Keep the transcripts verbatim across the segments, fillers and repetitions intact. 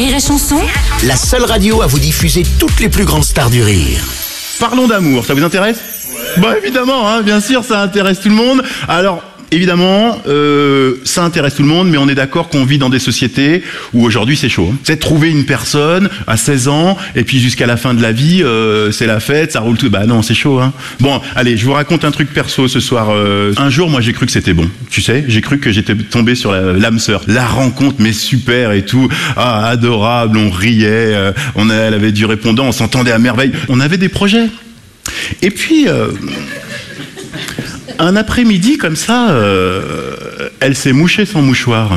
Rire et Chanson, la seule radio à vous diffuser toutes les plus grandes stars du rire. Parlons d'amour, ça vous intéresse ? Bah évidemment, hein, bien sûr, ça intéresse tout le monde. Alors, évidemment, euh, ça intéresse tout le monde, mais on est d'accord qu'on vit dans des sociétés où aujourd'hui c'est chaud. Hein. C'est de trouver une personne à seize ans, et puis jusqu'à la fin de la vie, euh, c'est la fête, ça roule tout. Bah non, c'est chaud. Hein. Bon, allez, je vous raconte un truc perso ce soir. Euh, un jour, moi j'ai cru que c'était bon. Tu sais, j'ai cru que j'étais tombé sur la, l'âme sœur. La rencontre, mais super et tout. Ah, adorable, on riait, euh, on a, elle avait du répondant, on s'entendait à merveille. On avait des projets. Et puis... Euh, Un après-midi, comme ça, euh, elle s'est mouchée son mouchoir.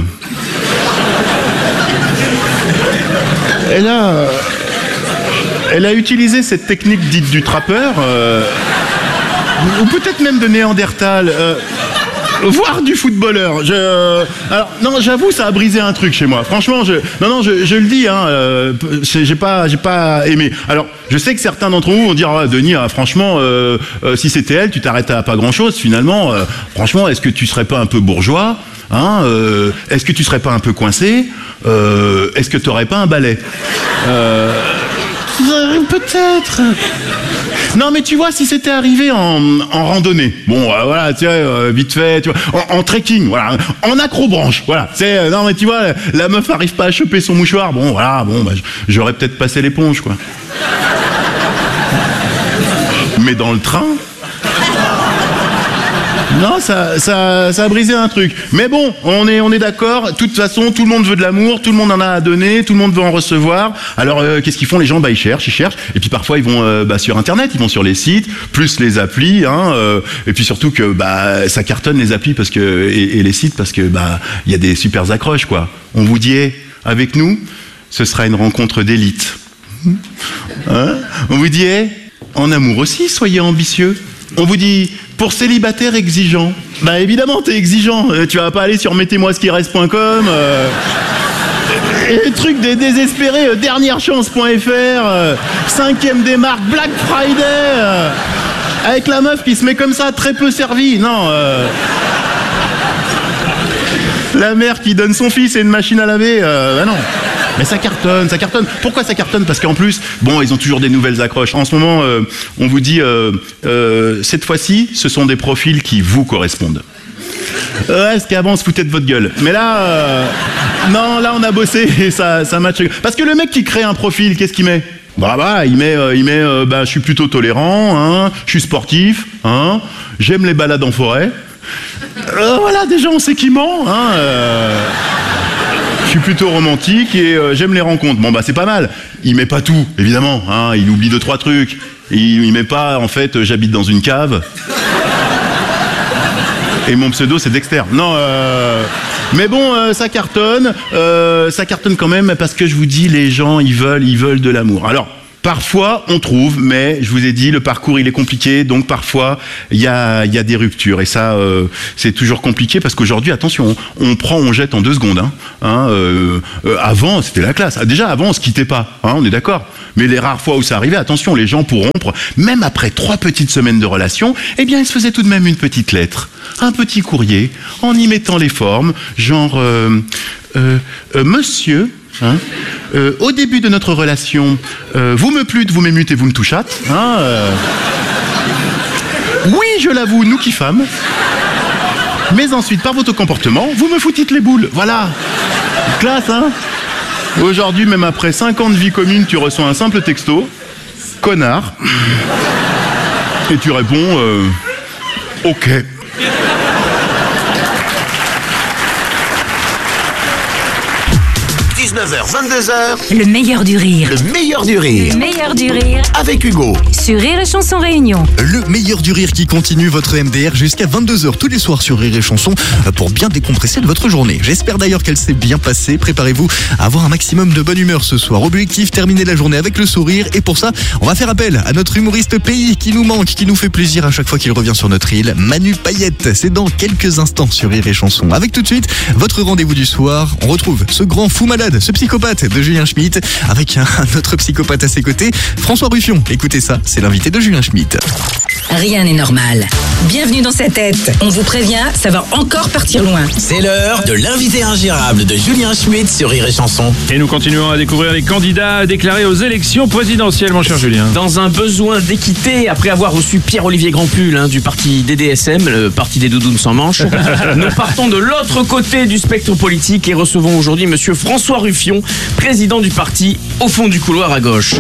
Elle a, elle a utilisé cette technique dite du trappeur, euh, ou peut-être même de Néandertal, euh, voire du footballeur. Je, alors, non, j'avoue, ça a brisé un truc chez moi. Franchement, je, non, non, je, je le dis, hein, euh, j'ai pas, j'ai pas aimé. Alors, je sais que certains d'entre vous vont dire, ah, Denis, ah, franchement, euh, euh, si c'était elle, tu t'arrêtes à pas grand-chose. Finalement, euh, franchement, est-ce que tu serais pas un peu bourgeois, hein, euh, est-ce que tu serais pas un peu coincé, euh, est-ce que tu aurais pas un balai, euh, peut-être. Non, mais tu vois, si c'était arrivé en, en randonnée, bon, euh, voilà, tu vois, euh, vite fait, tu vois, en, en trekking, voilà, en acrobranche, voilà, c'est, euh, non, mais tu vois, la, la meuf arrive pas à choper son mouchoir, bon, voilà, bon, bah, j'aurais peut-être passé l'éponge, quoi. Mais dans le train, non, ça, ça, ça a brisé un truc. Mais bon, on est, on est d'accord. De toute façon, tout le monde veut de l'amour, tout le monde en a à donner, tout le monde veut en recevoir. Alors, euh, qu'est-ce qu'ils font les gens ? Bah, ils cherchent, ils cherchent. Et puis parfois, ils vont euh, bah, sur Internet, ils vont sur les sites, plus les applis. Hein, euh, et puis surtout que bah, ça cartonne les applis parce que et, et les sites parce que bah, il y a des super accroches, quoi. On vous dit, hey, avec nous, ce sera une rencontre d'élite. Hein ? On vous dit, hey, en amour aussi, soyez ambitieux. On vous dit, pour célibataire exigeant. Bah évidemment, t'es exigeant. Euh, tu vas pas aller sur mettez moi ce qui reste point com. Euh, et truc des désespérés, euh, dernière chance point f r, euh, cinquième des marques, Black Friday. Euh, avec la meuf qui se met comme ça, très peu servie. Non. Euh, la mère qui donne son fils et une machine à laver. Euh, bah non. Mais ça cartonne, ça cartonne. Pourquoi ça cartonne ? Parce qu'en plus, bon, ils ont toujours des nouvelles accroches. En ce moment, euh, on vous dit, euh, euh, cette fois-ci, ce sont des profils qui vous correspondent. Ouais, parce qu'avant, on se foutait de votre gueule. Mais là, euh, non, là, on a bossé et ça, ça match. Parce que le mec qui crée un profil, qu'est-ce qu'il met ? Bah, bah, il met, euh, il met, euh, bah, je suis plutôt tolérant, hein, je suis sportif, hein, j'aime les balades en forêt. Euh, voilà, déjà, on sait qui ment, hein. Euh... Je suis plutôt romantique et euh, j'aime les rencontres. Bon bah c'est pas mal. Il met pas tout, évidemment. Hein, il oublie deux trois trucs. Il, il met pas en fait euh, j'habite dans une cave. Et mon pseudo c'est Dexter. Non. Euh... Mais bon, euh, ça cartonne. Euh, ça cartonne quand même parce que je vous dis, les gens ils veulent, ils veulent de l'amour. Alors. Parfois, on trouve, mais je vous ai dit, le parcours, il est compliqué, donc parfois, il y a, y a des ruptures. Et ça, euh, c'est toujours compliqué parce qu'aujourd'hui, attention, on, on prend, on jette en deux secondes. Hein, hein, euh, euh, avant, c'était la classe. Déjà, avant, on se quittait pas, hein, on est d'accord. Mais les rares fois où ça arrivait, attention, les gens, pour rompre, même après trois petites semaines de relation, eh bien, ils se faisaient tout de même une petite lettre, un petit courrier, en y mettant les formes, genre, euh, euh, euh, monsieur... Hein euh, au début de notre relation, euh, vous me plûtes, vous m'émutez et vous me touchâtes. Hein euh... Oui, je l'avoue, nous qui femmes. Mais ensuite, par votre comportement, vous me foutîtes les boules. Voilà. Classe, hein. Aujourd'hui, même après cinq ans de vie commune, tu reçois un simple texto. Connard. Et tu réponds, euh, ok. dix-neuf heures, vingt-deux heures. Le meilleur du rire. Le meilleur du rire. Le meilleur du rire. Avec Hugo. Sur Rire et Chanson Réunion. Le meilleur du rire qui continue votre M D R jusqu'à vingt-deux heures tous les soirs sur Rire et Chanson pour bien décompresser de votre journée. J'espère d'ailleurs qu'elle s'est bien passée. Préparez-vous à avoir un maximum de bonne humeur ce soir. Objectif, terminer la journée avec le sourire. Et pour ça, on va faire appel à notre humoriste pays qui nous manque, qui nous fait plaisir à chaque fois qu'il revient sur notre île, Manu Payette. C'est dans quelques instants sur Rire et Chanson. Avec tout de suite, votre rendez-vous du soir. On retrouve ce grand fou malade, ce psychopathe de Julien Schmitt, avec un autre psychopathe à ses côtés, François Ruffion. Écoutez ça, c'est l'invité de Julien Schmitt. rien n'est normal. Bienvenue dans sa tête. On vous prévient, ça va encore partir loin. C'est l'heure de l'invité ingérable de Julien Schmitt sur Rire et Chanson. Et nous continuons à découvrir les candidats déclarés aux élections présidentielles, mon cher Julien. Dans un besoin d'équité, après avoir reçu Pierre-Olivier Grandpull hein, du parti D D S M, le parti des doudounes sans manches, nous partons de l'autre côté du spectre politique et recevons aujourd'hui monsieur François Ruffion, président du parti Au fond du couloir à gauche.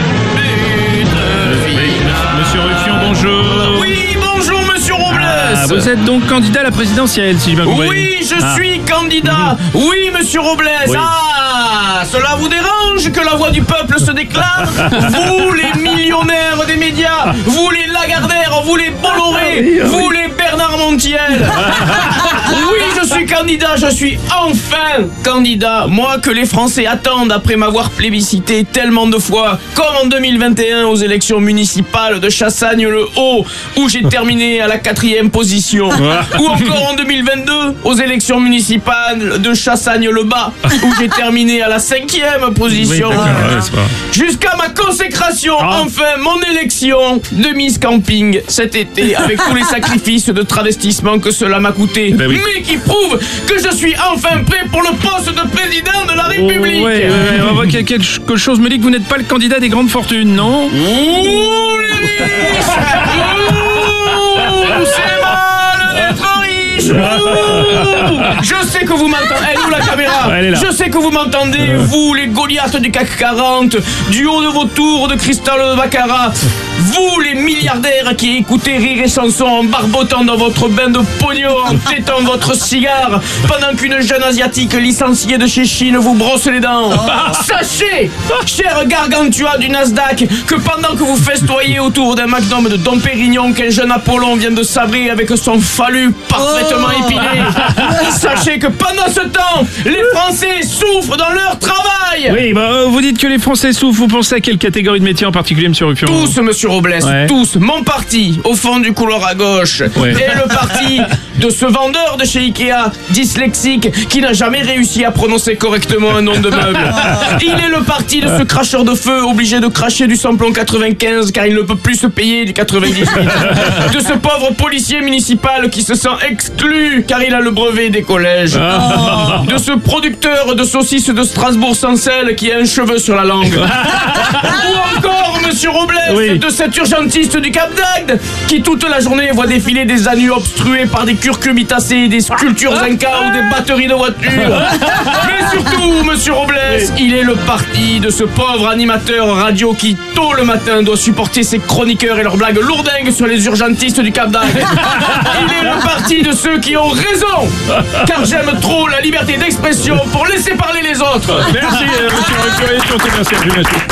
Monsieur Ruffion, bonjour. Oui, bonjour monsieur Robles. Ah, vous êtes donc candidat à la présidentielle, si je bien compris. Oui, je Ah. suis candidat. Oui, monsieur Robles. Oui. Ah, cela vous dérange que la voix du peuple se déclare? Vous, les millionnaires des médias, vous, les Lagardère, vous, les Bolloré, vous, les Bernard Montiel. Oui, je suis candidat, je suis enfin candidat. Moi que les Français attendent après m'avoir plébiscité tellement de fois, comme en deux mille vingt et un aux élections municipales de Chassagne-le-Haut, où j'ai terminé à la quatrième position. Ou encore en deux mille vingt-deux aux élections municipales de Chassagne-le-Bas, où j'ai terminé à la cinquième Oui, position. d'accord, ouais, c'est pas grave. Jusqu'à ma consécration, Ah. enfin mon élection de Miss Camping cet été, avec tous les sacrifices de travestissement que cela m'a coûté, Ben oui. mais qui prouve que je suis enfin prêt pour le poste de président de la Oh, République. ouais, ouais, ouais, on voit qu'il y a quelque chose me dit que vous n'êtes pas le candidat des grandes fortunes, non? Ouh, les riches. Ouh, c'est mal d'être riche. Ouh. Je sais que vous m'entendez. Elle est où la caméra? Ouais, elle est là. Je sais que vous m'entendez, vous, les Goliaths du C A C quarante, du haut de vos tours de cristal de baccarat. Vous, les milliardaires qui écoutez Rire et Chanson en barbotant dans votre bain de pognon, en tétant votre cigare, pendant qu'une jeune asiatique licenciée de chez Chine vous brosse les dents. Sachez, cher gargantua du Nasdaq, que pendant que vous festoyez autour d'un magnum de Dom Pérignon qu'un jeune Apollon vient de sabrer avec son phallu parfaitement épilé, sachez que pendant ce temps, les Français souffrent dans leur travail. Oui, bah, euh, vous dites que les Français souffrent, vous pensez à quelle catégorie de métier en particulier, monsieur Ruffion? Tous, monsieur Robles, Ouais. tous. Mon parti, au fond du couloir à gauche, Ouais. est le parti de ce vendeur de chez Ikea, dyslexique, qui n'a jamais réussi à prononcer correctement un nom de meuble. Il est le parti de ce cracheur de feu, obligé de cracher du samplon quatre-vingt-quinze, car il ne peut plus se payer du quatre-vingt-dix-huit. De ce pauvre policier municipal qui se sent exclu, car il a le brevet des collèges. De ce producteur de saucisses de Strasbourg sans sel, qui a un cheveu sur la langue. Ou encore, monsieur Robles, Oui. de cet urgentiste du Cap d'Agde qui toute la journée voit défiler des agneaux obstrués par des curcumitacées, des sculptures incas ou des batteries de voitures. Mais surtout, monsieur Robles, il est le parti de ce pauvre animateur radio qui, tôt le matin, doit supporter ses chroniqueurs et leurs blagues lourdingues sur les urgentistes du Cap d'Agde. Il est le parti de ceux qui ont raison, car j'aime trop la liberté d'expression pour laisser parler les autres. Merci, euh, monsieur Ruffion, et surtout merci à vous, monsieur.